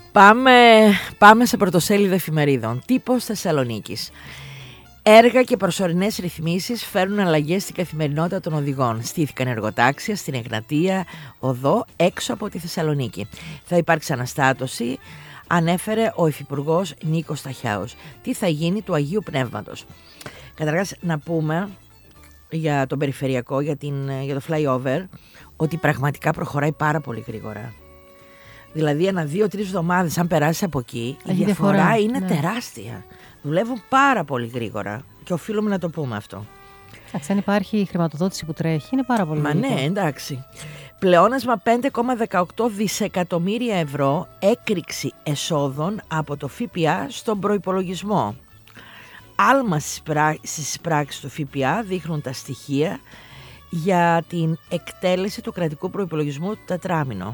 Πάμε σε πρωτοσέλιδα εφημερίδων. Τύπος Θεσσαλονίκης. Έργα και προσωρινές ρυθμίσεις φέρνουν αλλαγές στην καθημερινότητα των οδηγών. Στήθηκαν εργοτάξια στην Εγνατία Οδό έξω από τη Θεσσαλονίκη. Θα υπάρξει αναστάτωση, ανέφερε ο Υφυπουργός Νίκος Ταχιάος. Τι θα γίνει του Αγίου Πνεύματος? Καταρχάς να πούμε για τον περιφερειακό, για το flyover, ότι πραγματικά προχωράει πάρα πολύ γρήγορα. Δηλαδή 1-2-3 εβδομάδες αν περάσει από εκεί, η διαφορά είναι τεράστια. Δουλεύουν πάρα πολύ γρήγορα και οφείλουμε να το πούμε αυτό. Αν υπάρχει η χρηματοδότηση που τρέχει, είναι πάρα πολύ γρήγορα. Ναι, εντάξει. Πλεόνασμα 5,18 δισεκατομμύρια ευρώ, έκρηξη εσόδων από το ΦΠΑ στον προϋπολογισμό. Άλμα στις πράξεις του ΦΠΑ δείχνουν τα στοιχεία για την εκτέλεση του κρατικού προϋπολογισμού του τετράμινο.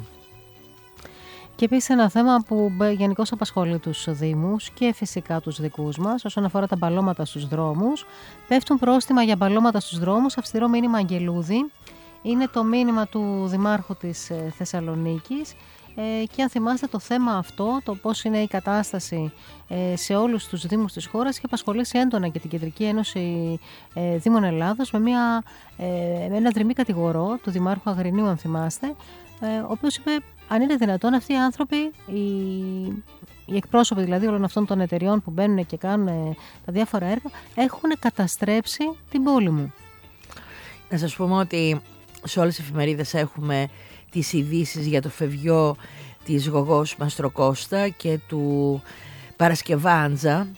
Και επίσης ένα θέμα που γενικώς απασχολεί τους δήμους και φυσικά τους δικούς μας όσον αφορά τα μπαλώματα στους δρόμους. Πέφτουν πρόστιμα για μπαλώματα στους δρόμους, αυστηρό μήνυμα Αγγελούδη. Είναι το μήνυμα του Δημάρχου της Θεσσαλονίκης. Και αν θυμάστε το θέμα αυτό, το πώς είναι η κατάσταση σε όλους τους δήμους της χώρας, είχε απασχολήσει έντονα και την Κεντρική Ένωση Δήμων Ελλάδος με ένα δρυμή κατηγορό του Δημάρχου Αγρινίου, αν θυμάστε, ο οποίος είπε αν είναι δυνατόν αυτοί οι άνθρωποι, οι εκπρόσωποι δηλαδή όλων αυτών των εταιριών που μπαίνουν και κάνουν τα διάφορα έργα, έχουν καταστρέψει την πόλη μου. Να σας πούμε ότι σε όλες τις εφημερίδες έχουμε τις ειδήσεις για το φευγιό της Γογός Μαστροκώστα και του Παρασκευάντζα.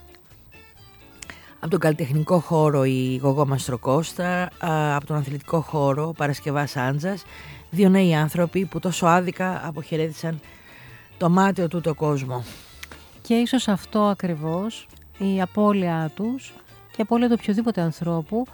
Από τον καλλιτεχνικό χώρο η Γογό Μαστροκώστα, από τον αθλητικό χώρο ο Παρασκευάς Άντζας, δύο νέοι άνθρωποι που τόσο άδικα αποχαιρέτησαν το μάταιο τούτο κόσμο. Και ίσως αυτό ακριβώς, η απώλειά τους και η απώλεια του οποιοδήποτε ανθρώπου,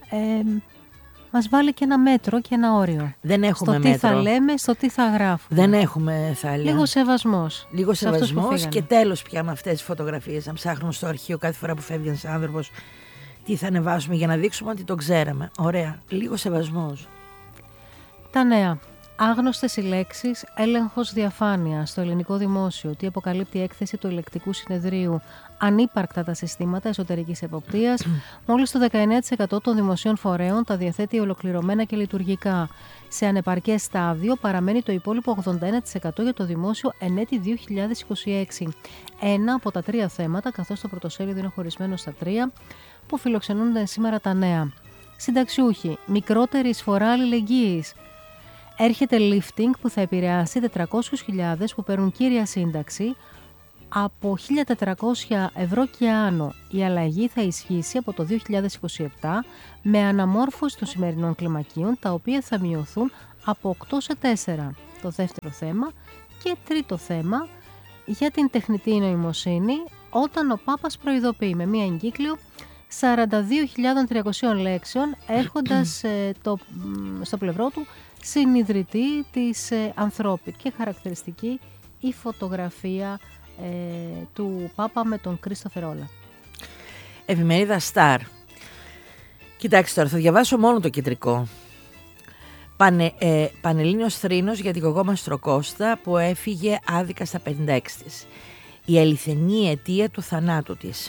μας βάλει και ένα μέτρο και ένα όριο. Δεν έχουμε στο μέτρο. Τι θα λέμε, στο τι θα γράφουμε. Δεν έχουμε, θα έλεγα. Λίγο σεβασμός. Λίγο σεβασμός και τέλος πια με αυτές τις φωτογραφίες. Να ψάχνουμε στο αρχείο κάθε φορά που φεύγει ένας άνθρωπος τι θα ανεβάσουμε για να δείξουμε ότι τον ξέραμε. Ωραία. Λίγο σεβασμός. Τα νέα. Άγνωστες οι λέξεις, έλεγχος διαφάνεια στο ελληνικό δημόσιο, τι αποκαλύπτει η έκθεση του Ελεκτικού Συνεδρίου, ανύπαρκτα τα συστήματα εσωτερικής εποπτείας, μόλις το 19% των δημοσίων φορέων τα διαθέτει ολοκληρωμένα και λειτουργικά. Σε ανεπαρκές στάδιο παραμένει το υπόλοιπο 81% για το δημόσιο εν έτη 2026. Ένα από τα τρία θέματα, καθώς το πρωτοσέλιδο είναι χωρισμένο στα τρία, που φιλοξενούνται σήμερα τα νέα. Συνταξιούχοι, μικρότερη εισφορά αλληλεγγύης. Έρχεται lifting που θα επηρεάσει 400.000 που παίρνουν κύρια σύνταξη από 1.400 ευρώ και άνω. Η αλλαγή θα ισχύσει από το 2027 με αναμόρφωση των σημερινών κλιμακίων, τα οποία θα μειωθούν από 8 σε 4. Το δεύτερο θέμα. Και τρίτο θέμα για την τεχνητή νοημοσύνη, όταν ο Πάπας προειδοποιεί με μία εγκύκλιο 42.300 λέξεων, έχοντας στο πλευρό του συνιδρυτή της ανθρώπη και χαρακτηριστική η φωτογραφία του Πάπα με τον Κρίστοφερ Όλα. Εφημερίδα Star. Κοιτάξτε τώρα, θα διαβάσω μόνο το κεντρικό. Πανελλήνιος θρήνος για την Γογό Μαστροκώστα που έφυγε άδικα στα 56 της. Η αληθινή αιτία του θανάτου της.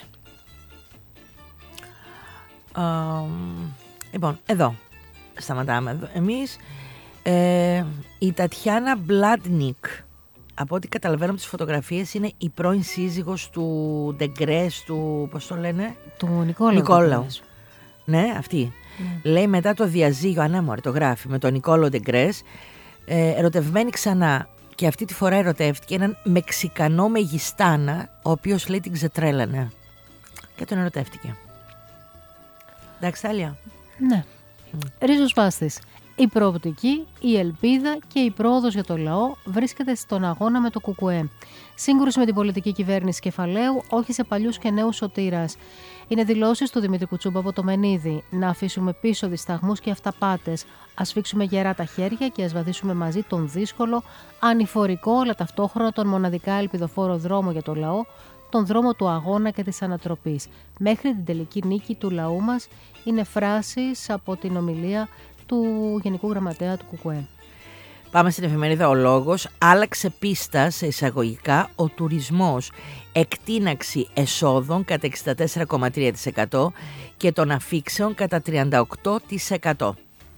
Λοιπόν, εδώ σταματάμε εμείς. Η Τατιάνα Μπλάντνικ, από ό,τι καταλαβαίνω από τις φωτογραφίες, είναι η πρώην σύζυγος του Ντεγκρές, του, πώς το λένε, του Νικόλαου. Ναι, αυτή. Λέει μετά το διαζύγιο, ανέμορφη το γράφει, με τον Νικόλαο Ντεγκρές, ερωτευμένη ξανά. Και αυτή τη φορά ερωτεύτηκε έναν Μεξικανό μεγιστάνα, ο οποίος λέει την ξετρέλανε. Και τον ερωτεύτηκε. Εντάξει, Τάλια. Ναι. Ρίζος Βάστης. Η προοπτική, η ελπίδα και η πρόοδος για το λαό βρίσκεται στον αγώνα με το ΚΚΕ. Σύγκρουση με την πολιτική κυβέρνηση κεφαλαίου, όχι σε παλιούς και νέους σωτήρας. Είναι δηλώσεις του Δημήτρη Κουτσούμπα από το Μενίδη. Να αφήσουμε πίσω δισταγμούς και αυταπάτες. Ας φίξουμε γερά τα χέρια και ας βαδίσουμε μαζί τον δύσκολο, ανηφορικό, αλλά ταυτόχρονα τον μοναδικά ελπιδοφόρο δρόμο για το λαό, τον δρόμο του αγώνα και της ανατροπής. Μέχρι την τελική νίκη του λαού μας, είναι φράσεις από την ομιλία του Γενικού Γραμματέα του ΚΚΕ. Πάμε στην εφημερίδα Ο Λόγος. Άλλαξε πίστα σε εισαγωγικά ο τουρισμός. Εκτείναξη εσόδων κατά 64,3% και των αφήξεων κατά 38%.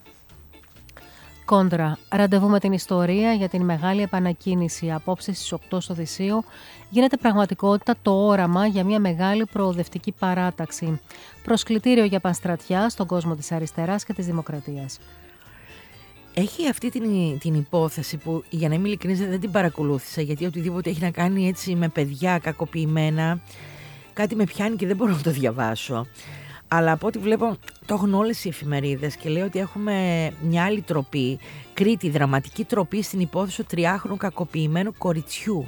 Κόντρα. Ραντεβού με την ιστορία για την μεγάλη επανακίνηση. Απόψε στις 8 στο Δυσείο γίνεται πραγματικότητα το όραμα για μια μεγάλη προοδευτική παράταξη. Προσκλητήριο για πανστρατιά στον κόσμο της αριστεράς και της δημοκρατίας. Έχει αυτή την υπόθεση που, για να είμαι ειλικρινής, δεν την παρακολούθησα, γιατί οτιδήποτε έχει να κάνει έτσι με παιδιά κακοποιημένα, κάτι με πιάνει και δεν μπορώ να το διαβάσω. Αλλά από ό,τι βλέπω το έχουν όλες οι εφημερίδες και λέει ότι έχουμε μια άλλη τροπή, Κρήτη, δραματική τροπή στην υπόθεση του 3χρονου κακοποιημένου κοριτσιού.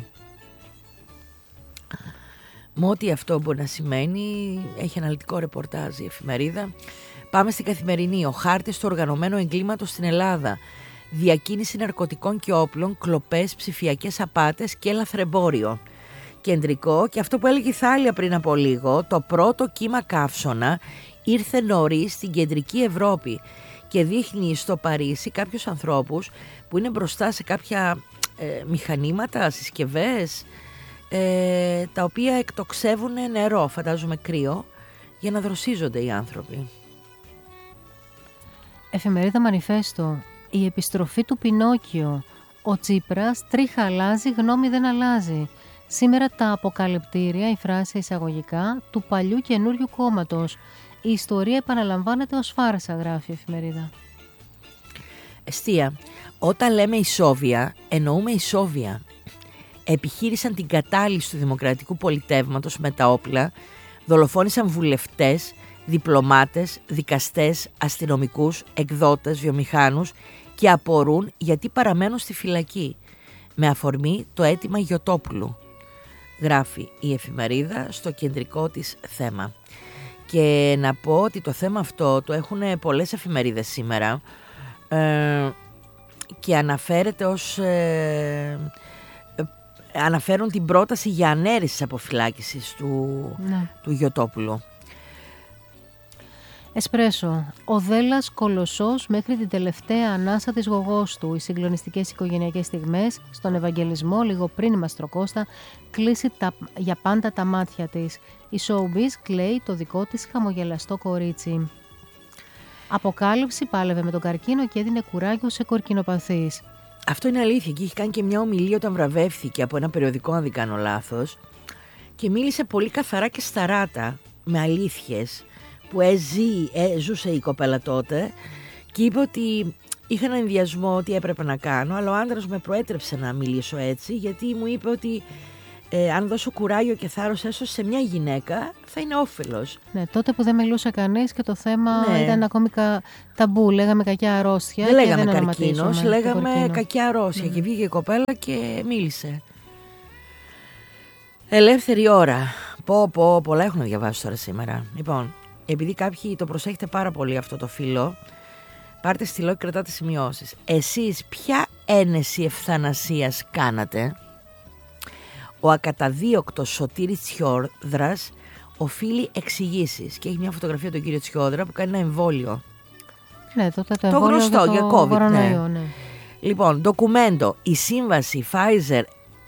Με ό,τι αυτό μπορεί να σημαίνει, έχει αναλυτικό ρεπορτάζ η εφημερίδα. Πάμε στην Καθημερινή. Ο χάρτης του οργανωμένου εγκλήματος στην Ελλάδα. Διακίνηση ναρκωτικών και όπλων, κλοπές, ψηφιακές απάτες και λαθρεμπόριο. Κεντρικό, και αυτό που έλεγε η Θάλια πριν από λίγο, το πρώτο κύμα καύσωνα ήρθε νωρίς στην κεντρική Ευρώπη και δείχνει στο Παρίσι κάποιους ανθρώπους που είναι μπροστά σε κάποια μηχανήματα, συσκευές, τα οποία εκτοξεύουν νερό, φαντάζομαι κρύο, για να δροσίζονται οι άνθρωποι. Εφημερίδα Μανιφέστο. Η επιστροφή του Πινόκιο. Ο Τσίπρας τρίχα αλλάζει, γνώμη δεν αλλάζει. Σήμερα τα αποκαλυπτήρια, η φράση εισαγωγικά, του παλιού καινούριου κόμματος. Η ιστορία επαναλαμβάνεται ως φάρσα, γράφει η εφημερίδα. Εστία. Όταν λέμε ισόβια, εννοούμε ισόβια. Επιχείρησαν την κατάλυση του δημοκρατικού πολιτεύματος με τα όπλα, δολοφόνησαν βουλευτές, διπλωμάτες, δικαστές, αστυνομικούς, εκδότες, βιομηχάνους και απορούν γιατί παραμένουν στη φυλακή, με αφορμή το αίτημα Γιωτόπουλου, γράφει η εφημερίδα στο κεντρικό της θέμα. Και να πω ότι το θέμα αυτό το έχουν πολλές εφημερίδες σήμερα και αναφέρεται ως... αναφέρουν την πρόταση για ανέρηση αποφυλάκησης του Γιωτόπουλου. Εσπρέσο. Ο Δέλλας κολοσσός μέχρι την τελευταία ανάσα της γογός του. Οι συγκλονιστικές οικογενειακές στιγμές στον Ευαγγελισμό, λίγο πριν η Μαστροκώστα κλείσει για πάντα τα μάτια της. Η Showbiz κλαίει το δικό της χαμογελαστό κορίτσι. Αποκάλυψη, πάλευε με τον καρκίνο και έδινε κουράγιο σε κορκινοπαθείς. Αυτό είναι αλήθεια και είχε κάνει και μια ομιλία όταν βραβεύθηκε από ένα περιοδικό, αν δεν κάνω λάθος, και μίλησε πολύ καθαρά και σταράτα, με αλήθειες που ζούσε η κοπέλα τότε, και είπε ότι είχα έναν ενδιασμό ότι έπρεπε να κάνω, αλλά ο άντρας με προέτρεψε να μιλήσω έτσι, γιατί μου είπε ότι αν δώσω κουράγιο και θάρρος έστω σε μια γυναίκα θα είναι όφελος. Ναι, τότε που δεν μιλούσε κανείς και το θέμα ήταν ακόμη ταμπού, λέγαμε κακιά αρρώστια. Δεν λέγαμε καρκίνος, λέγαμε κακιά αρρώστια και βγήκε η κοπέλα και μίλησε. Ελεύθερη ώρα. Πολλά έχουμε διαβάσει τώρα σήμερα. Λοιπόν, επειδή κάποιοι το προσέχετε πάρα πολύ αυτό το φύλλο, πάρτε στυλό και κρατάτε σημειώσεις. Εσείς ποια ένεση ευθανασίας κάνατε? Ο ακαταδίωκτος Σωτήρης Τσιόδρας οφείλει εξηγήσεις και έχει μια φωτογραφία του κύριο Τσιόδρα που κάνει ένα εμβόλιο. Ναι, τότε το γνωστό για COVID. Κορονοϊό, ναι. Λοιπόν, ντοκουμέντο. Η σύμβαση Pfizer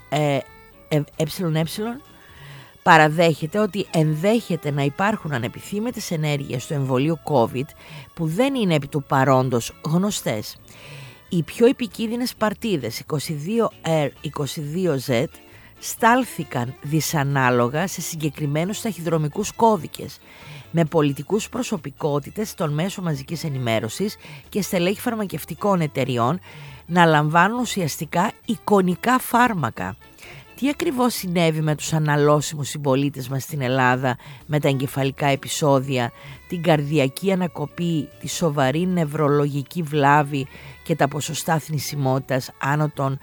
παραδέχεται ότι ενδέχεται να υπάρχουν ανεπιθύμητες ενέργειες στο εμβολίο COVID που δεν είναι επί του παρόντος γνωστές. Οι πιο επικίνδυνες παρτίδες 22R, 22Z στάλθηκαν δυσανάλογα σε συγκεκριμένους ταχυδρομικούς κώδικες, με πολιτικούς προσωπικότητες των μέσων μαζικής ενημέρωσης και στελέχη φαρμακευτικών εταιριών να λαμβάνουν ουσιαστικά εικονικά φάρμακα. Τι ακριβώς συνέβη με τους αναλώσιμους συμπολίτες μας στην Ελλάδα με τα εγκεφαλικά επεισόδια, την καρδιακή ανακοπή, τη σοβαρή νευρολογική βλάβη και τα ποσοστά θνησιμότητας άνω των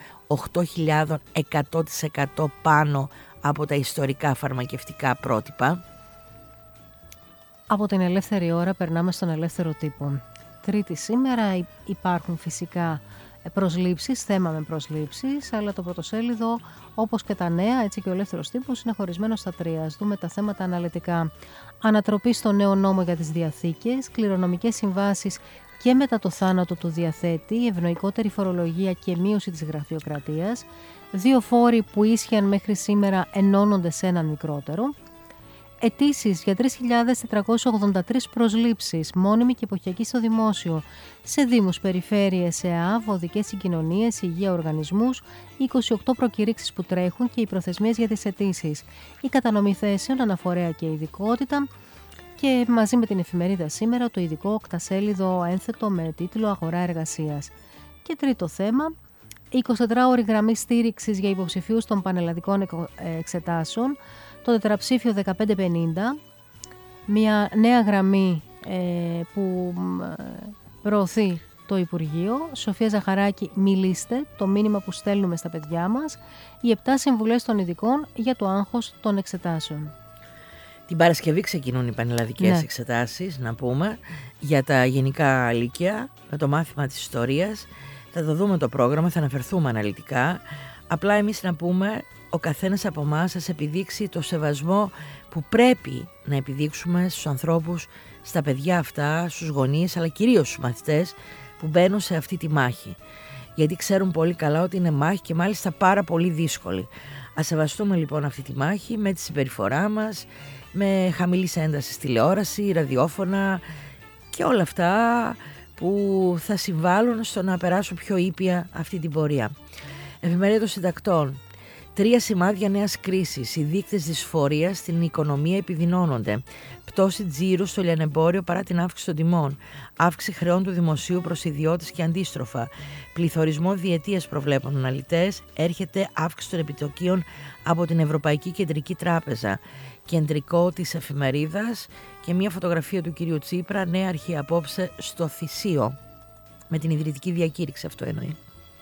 8.100% πάνω από τα ιστορικά φαρμακευτικά πρότυπα? Από την ελεύθερη ώρα περνάμε στον ελεύθερο τύπο. Τρίτη σήμερα, υπάρχουν φυσικά προσλήψεις, θέμα με προσλήψεις, αλλά το πρωτοσέλιδο, όπως και τα νέα, έτσι και ο ελεύθερος τύπος, είναι χωρισμένο στα τρία. Ας δούμε τα θέματα αναλυτικά. Ανατροπή στο νέο νόμο για τις διαθήκες, κληρονομικές συμβάσεις και μετά το θάνατο του διαθέτη, ευνοϊκότερη φορολογία και μείωση της γραφειοκρατίας, 2 φόροι που ίσχυαν μέχρι σήμερα ενώνονται σε έναν μικρότερο, αιτήσεις για 3.483 προσλήψεις, μόνιμη και εποχιακή στο δημόσιο, σε δήμους, περιφέρειες, σε ΑΒ, οδικές συγκοινωνίες, υγεία, οργανισμούς, 28 προκηρύξεις που τρέχουν και οι προθεσμίες για τις αιτήσεις, η κατανομή θέσεων, αναφορέα και ειδικότητα, και μαζί με την εφημερίδα σήμερα το ειδικό οκτασέλιδο ένθετο με τίτλο «Αγορά εργασίας». Και τρίτο θέμα, η 24ωρη γραμμή στήριξης για υποψηφίους των πανελλαδικών εξετάσεων, το τετραψήφιο 1550, μια νέα γραμμή που προωθεί το Υπουργείο. Σοφία Ζαχαράκη, μιλήστε, το μήνυμα που στέλνουμε στα παιδιά μας, οι 7 συμβουλές των ειδικών για το άγχος των εξετάσεων. Την Παρασκευή ξεκινούν οι πανελλαδικές εξετάσεις, να πούμε, για τα γενικά λύκεια, με το μάθημα της ιστορίας. Θα το δούμε το πρόγραμμα, θα αναφερθούμε αναλυτικά. Απλά εμείς να πούμε, ο καθένας από εμάς θα επιδείξει το σεβασμό που πρέπει να επιδείξουμε στους ανθρώπους, στα παιδιά αυτά, στους γονείς, αλλά κυρίως στους μαθητές που μπαίνουν σε αυτή τη μάχη. Γιατί ξέρουν πολύ καλά ότι είναι μάχη και μάλιστα πάρα πολύ δύσκολη. Ας σεβαστούμε λοιπόν αυτή τη μάχη με τη συμπεριφορά μας, με χαμηλής έντασης τηλεόραση, ραδιόφωνα και όλα αυτά που θα συμβάλλουν στο να περάσουν πιο ήπια αυτή την πορεία. Εφημερίδα των Συντακτών. 3 σημάδια νέας κρίσης. Οι δείκτες δυσφορίας στην οικονομία επιδεινώνονται. Πτώση τζίρου στο λιανεμπόριο παρά την αύξηση των τιμών. Αύξηση χρεών του δημοσίου προς ιδιώτες και αντίστροφα. Πληθωρισμό διετίας προβλέπουν αναλυτές. Έρχεται αύξηση των επιτοκίων από την Ευρωπαϊκή Κεντρική Τράπεζα. Κεντρικό της εφημερίδας και μια φωτογραφία του κυρίου Τσίπρα, νέα αρχή απόψε στο Θησίο. Με την ιδρυτική διακήρυξη αυτό εννοεί.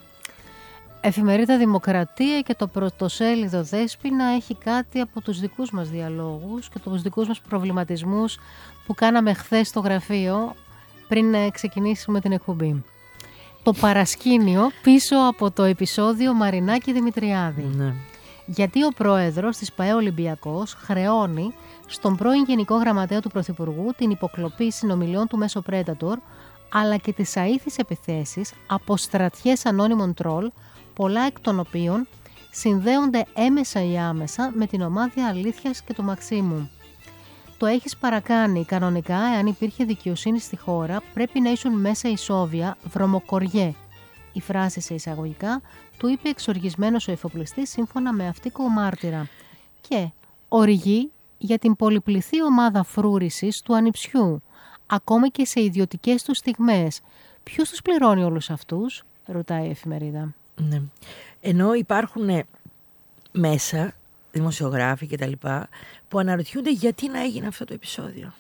Εφημερίδα Δημοκρατία και το πρωτοσέλιδο Δέσποινα έχει κάτι από τους δικούς μας διαλόγους και τους δικούς μας προβληματισμούς που κάναμε χθες στο γραφείο πριν ξεκινήσουμε την εκπομπή. Το παρασκήνιο πίσω από το επεισόδιο Μαρινάκη Δημητριάδη. Ναι. Γιατί ο πρόεδρος της ΠαΕ Ολυμπιακός χρεώνει στον πρώην Γενικό Γραμματέα του Πρωθυπουργού την υποκλοπή συνομιλιών του μέσω Predator, αλλά και τις αήθεις επιθέσεις από στρατιές ανώνυμων τρόλ, πολλά εκ των οποίων συνδέονται έμεσα ή άμεσα με την ομάδα Αλήθειας και του Μαξίμου. Το έχεις παρακάνει. Κανονικά, εάν υπήρχε δικαιοσύνη στη χώρα, πρέπει να ήσουν μέσα ισόβια βρωμοκοριέ. Η φράση σε εισαγωγικά του είπε εξοργισμένος ο εφοπλιστής σύμφωνα με αυτίκο μάρτυρα. Και οριγεί για την πολυπληθή ομάδα φρούρησης του ανιψιού, ακόμη και σε ιδιωτικές του στιγμές. Ποιος τους πληρώνει όλους αυτούς, ρωτάει η εφημερίδα. Ναι. Ενώ υπάρχουν μέσα δημοσιογράφοι και τα λοιπά που αναρωτιούνται γιατί να έγινε αυτό το επεισόδιο.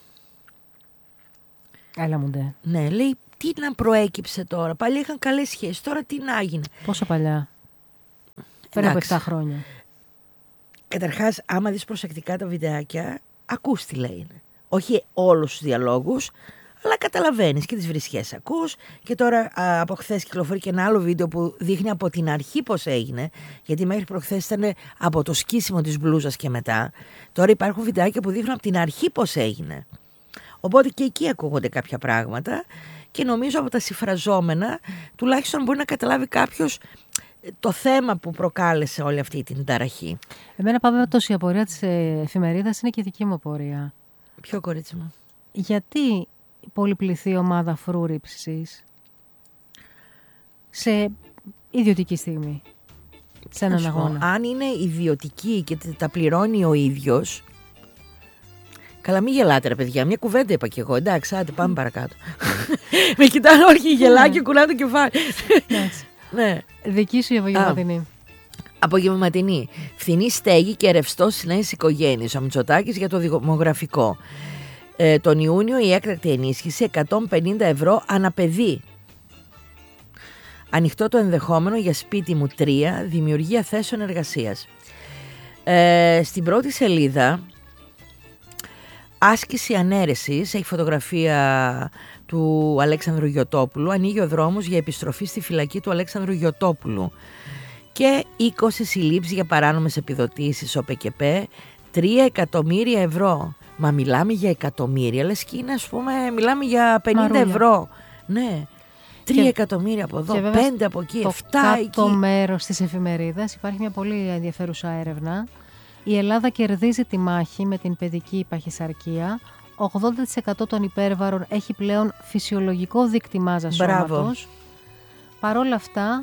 Έλα μου ντε. Ναι, λέει τι να προέκυψε τώρα. Παλιά είχαν καλές σχέσεις, τώρα τι να έγινε. Πόσο παλιά? Πριν από 7 χρόνια. Καταρχάς, άμα δεις προσεκτικά τα βιντεάκια, ακούς τι λέει. Όχι όλους τους διαλόγους, αλλά καταλαβαίνεις και τις βρισχές ακούς. Και τώρα από χθες κυκλοφορεί και ένα άλλο βίντεο που δείχνει από την αρχή πώς έγινε, γιατί μέχρι προχθές ήταν από το σκίσιμο της μπλούζας και μετά. Τώρα υπάρχουν βιντεάκια που δείχνουν από την αρχή πώς έγινε. Οπότε και εκεί ακούγονται κάποια πράγματα και νομίζω από τα συμφραζόμενα τουλάχιστον μπορεί να καταλάβει κάποιος το θέμα που προκάλεσε όλη αυτή την ταραχή. Εμένα πάμε τόσο η απορία της εφημερίδας είναι και δική μου απορία. Ποιο, κορίτσι μου? Γιατί η πολυπληθή ομάδα φρούρυψης σε ιδιωτική στιγμή, σε έναν αγώνα? Αν είναι ιδιωτική και τα πληρώνει ο ίδιος. Καλά, μην γελάτε ρε παιδιά, μια κουβέντα είπα και εγώ. Εντάξει, άντε πάμε παρακάτω. Με κοιτάνε όχι γελά και κουνά το κεφάλι. Ναι. Δική σου η απογευματινή. Απογευματινή. Φθηνή στέγη και ρευστό στις νέες οικογένειες. Ο Μητσοτάκης για το δημογραφικό. Τον Ιούνιο η έκτακτη ενίσχυση 150 ευρώ αναπαιδί. Ανοιχτό το ενδεχόμενο για σπίτι μου 3, δημιουργία θέσεων εργασίας. Στην πρώτη σελίδα, άσκηση ανέρεσης, έχει φωτογραφία του Αλέξανδρου Γιωτόπουλου, ανοίγει ο δρόμος για επιστροφή στη φυλακή του Αλέξανδρου Γιωτόπουλου. Και 20 συλλήψεις για παράνομες επιδοτήσεις ο ΠΚΠ, 3 εκατομμύρια ευρώ. Μα μιλάμε για εκατομμύρια, λες και είναι, ας πούμε, μιλάμε για 50 ευρώ Ναι. 3 εκατομμύρια από εδώ, 5 από εκεί, 7 εκεί. Στο μέρος της εφημερίδας υπάρχει μια πολύ ενδιαφέρουσα έρευνα. Η Ελλάδα κερδίζει τη μάχη με την παιδική παχυσαρκία. 80% των υπέρβαρων έχει πλέον φυσιολογικό δείκτη μάζας σώματος. Παρ' όλα αυτά,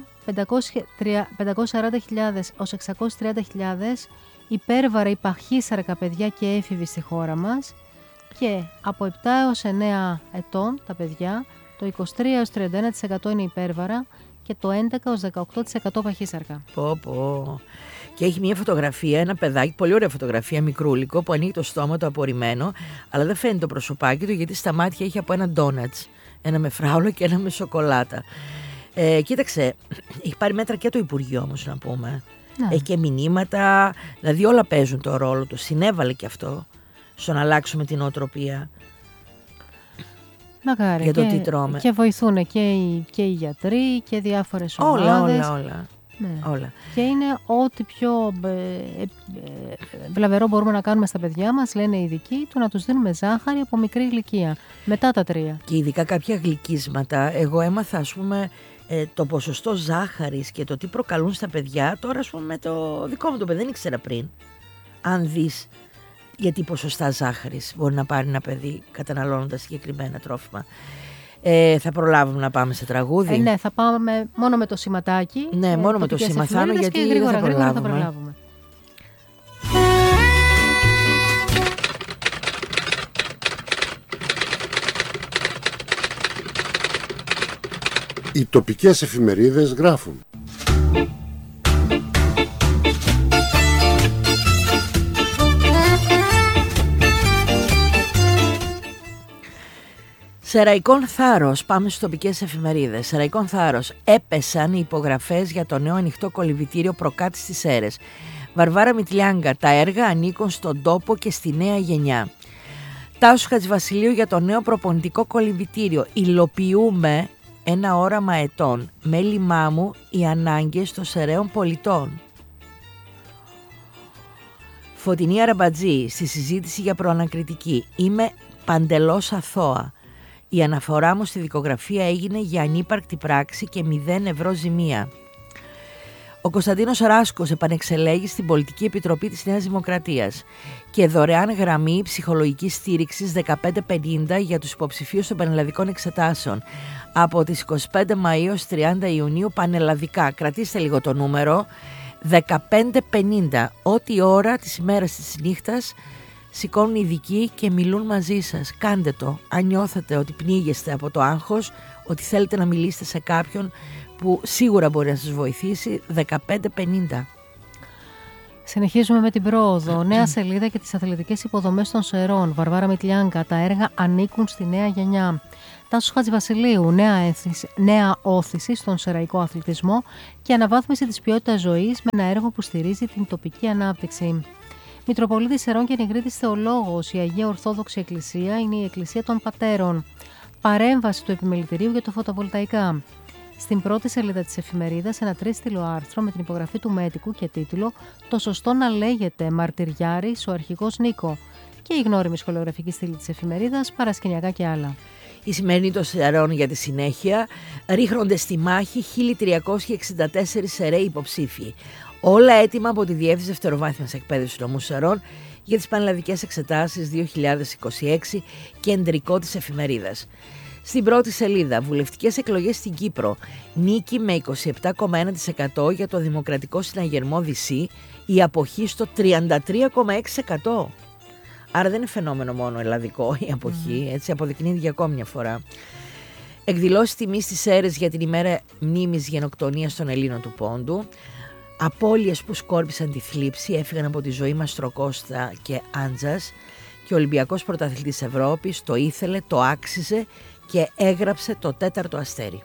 540.000 ως 630.000 υπέρβαρα ή παχύσαρκα παιδιά και έφηβοι στη χώρα μας, και από 7 έως 9 ετών τα παιδιά, το 23 έως 31% είναι υπέρβαρα και το 11 έως 18% παχύσαρκα. Πω. Και έχει μια φωτογραφία, ένα παιδάκι, πολύ ωραία φωτογραφία, μικρούλικο, που ανοίγει το στόμα του απορριμμένο, αλλά δεν φαίνεται το προσωπάκι του, γιατί στα μάτια έχει από ένα ντόνατς. Ένα με φράουλο και ένα με σοκολάτα. Κοίταξε, έχει πάρει μέτρα και το Υπουργείο όμως, να πούμε. Ναι. Έχει και μηνύματα, δηλαδή όλα παίζουν το ρόλο του. Συνέβαλε και αυτό στο να αλλάξουμε την οτροπία. Μακάρι. Για το τι τρώμε. Και βοηθούν και οι γιατροί και διάφορες ομάδες. Όλα. Ναι. Όλα. Και είναι ό,τι πιο βλαβερό μπορούμε να κάνουμε στα παιδιά μας, λένε οι ειδικοί, του να τους δίνουμε ζάχαρη από μικρή ηλικία, μετά τα 3. Και ειδικά κάποια γλυκίσματα. Εγώ έμαθα, ας πούμε, το ποσοστό ζάχαρης και το τι προκαλούν στα παιδιά. Τώρα, ας πούμε, με το δικό μου το παιδί δεν ήξερα πριν. Αν δεις γιατί ποσοστά ζάχαρης μπορεί να πάρει ένα παιδί καταναλώνοντας συγκεκριμένα τρόφιμα. Θα προλάβουμε να πάμε σε τραγούδι. Ναι, θα πάμε μόνο με το σηματάκι. Ναι, μόνο με το σηματάνο, γιατί γρήγορα θα προλάβουμε. Οι τοπικές εφημερίδες γράφουν. Σεραϊκόν θάρρος, πάμε στις τοπικές εφημερίδες. Σεραϊκόν θάρρος, έπεσαν οι υπογραφές για το νέο ανοιχτό κολυμβητήριο Προκάτης στις Σέρρες. Βαρβάρα Μητλιάγκα, τα έργα ανήκουν στον τόπο και στη νέα γενιά. Τάσος Χατζηβασιλείου για το νέο προπονητικό κολυμβητήριο. Υλοποιούμε ένα όραμα ετών. Μέλημά μου οι ανάγκες των Σεραίων πολιτών. Φωτεινή Αραμπατζή στη συζήτηση για προανακριτική. Είμαι παντελώς αθώα. Η αναφορά μου στη δικογραφία έγινε για ανύπαρκτη πράξη και 0 ευρώ ζημία. Ο Κωνσταντίνος Ράσκος επανεξελέγει στην Πολιτική Επιτροπή της Νέας Δημοκρατίας και δωρεάν γραμμή ψυχολογικής στήριξης 1550 για τους υποψηφίους των πανελλαδικών εξετάσεων από τις 25 Μαΐου ως 30 Ιουνίου πανελλαδικά. Κρατήστε λίγο το νούμερο, 1550, ό,τι ώρα της ημέρας της νύχτας σηκώνουν οι ειδικοί και μιλούν μαζί σας. Κάντε το, αν νιώθετε ότι πνίγεστε από το άγχος, ότι θέλετε να μιλήσετε σε κάποιον που σίγουρα μπορεί να σας βοηθήσει, 1550. Συνεχίζουμε με την πρόοδο. Νέα σελίδα και τις αθλητικές υποδομές των Σερών. Βαρβάρα Μητλιάγκα, τα έργα ανήκουν στη νέα γενιά. Τάσος Χατζηβασιλείου, νέα όθηση στον σεραϊκό αθλητισμό και αναβάθμιση της ποιότητας ζωής με ένα έργο που στηρίζει την τοπική ανάπτυξη. Μητροπολίτης Σερών και Νιγρίτης Θεολόγος, η Αγία Ορθόδοξη Εκκλησία είναι η Εκκλησία των Πατέρων. Παρέμβαση του επιμελητηρίου για το φωτοβολταϊκά. Στην πρώτη σελίδα της εφημερίδας, ένα τρίστιλο άρθρο με την υπογραφή του Μέτικου και τίτλο «Το σωστό να λέγεται Μαρτυριάρης ο αρχηγός Νίκο» και η γνώριμη σχολιογραφική στήλη της εφημερίδας, παρασκηνιακά και άλλα. Η σημερινή των Σερών για τη συνέχεια. Ρίχνονται στη μάχη 1.364 Σεραίοι υποψήφοι. Όλα έτοιμα από τη Διεύθυνση Δευτεροβάθμιας Εκπαίδευσης του Νομού Σερών για τις πανελλαδικές εξετάσεις 2026, κεντρικό της εφημερίδας. Στην πρώτη σελίδα, βουλευτικές εκλογές στην Κύπρο. Νίκη με 27,1% για το Δημοκρατικό Συναγερμό Δυσσή, η αποχή στο 33,6%. Άρα δεν είναι φαινόμενο μόνο ελλαδικό η αποχή, έτσι αποδεικνύεται για ακόμη μια φορά. Εκδηλώσεις τιμής στις Σέρρες για την ημέρα μνήμης γενοκτονίας των Ελλήνων του Πόντου. Απώλειες που σκόρπισαν τη θλίψη, έφυγαν από τη ζωή Μαστροκώστα και Άντζας και ο Ολυμπιακός Πρωταθλητής Ευρώπης το ήθελε, το άξιζε και έγραψε το 4ο αστέρι.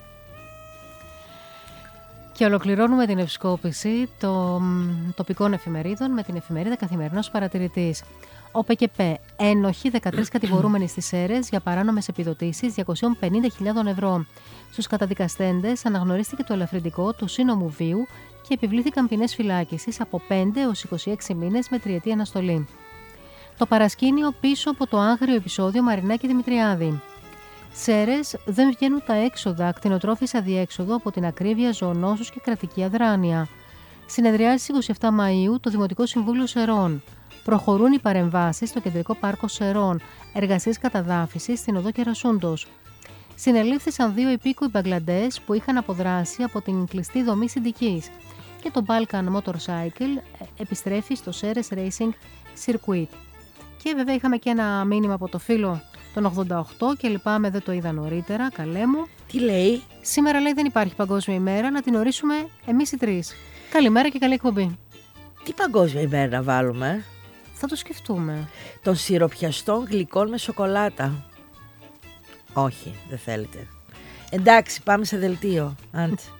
Και ολοκληρώνουμε την επισκόπηση των τοπικών εφημερίδων με την εφημερίδα Καθημερινός Παρατηρητής. Ο ΠΚΠ, ένοχοι 13 κατηγορούμενοι στις Σέρρες για παράνομες επιδοτήσεις 250.000 ευρώ. Στους καταδικαστέντες αναγνωρίστηκε το ελαφρυντικό του σύνομου βίου και επιβλήθηκαν ποινές φυλάκισης από 5 έως 26 μήνες με τριετή αναστολή. Το παρασκήνιο πίσω από το άγριο επεισόδιο Μαρινάκη Δημητριάδη. Σέρες, δεν βγαίνουν τα έξοδα, κτηνοτρόφης αδιέξοδο από την ακρίβεια, ζωονόσους και κρατική αδράνεια. Συνεδριάζει στις 27 Μαΐου το Δημοτικό Συμβούλιο Σερών. Προχωρούν οι παρεμβάσεις στο Κεντρικό Πάρκο Σερών, εργασίες καταδάφισης στην οδό Κερασούντος. Συνελήφθησαν 2 υπήκοοι Μπαγκλαντές που είχαν αποδράσει από την κλειστή δομή συντικής. Και το Balkan Motorcycle επιστρέφει στο Ceres Racing Circuit. Και βέβαια είχαμε και ένα μήνυμα από το φίλο των 88 και λυπάμαι δεν το είδα νωρίτερα, καλέ μου. Τι λέει? Σήμερα λέει δεν υπάρχει παγκόσμια ημέρα, να την ορίσουμε εμείς οι 3. Καλημέρα και καλή εκπομπή. Τι παγκόσμια ημέρα να βάλουμε? Θα το σκεφτούμε. Των σιροπιαστών γλυκών με σοκολάτα. Όχι, δεν θέλετε. Εντάξει, πάμε σε δελτίο. Άντε.